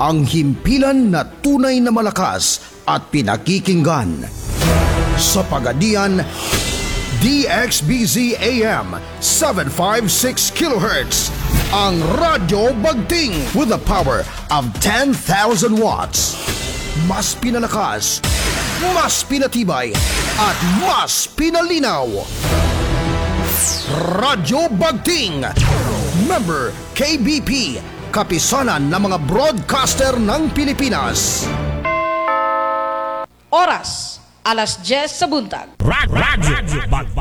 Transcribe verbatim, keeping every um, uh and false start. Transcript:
ang himpilan na tunay na malakas at pinakikinggan. Sa Pagadian, D X B Z A M seven fifty-six kilohertz, ang Radyo Bagting with a power of ten thousand watts. Mas pinalakas, mas pinatibay, at mas pinalinaw. Radyo Bagting, member K B P, kapisanan ng mga broadcaster ng Pilipinas. Oras, alas diyes sa buntag. Radyo Bagting.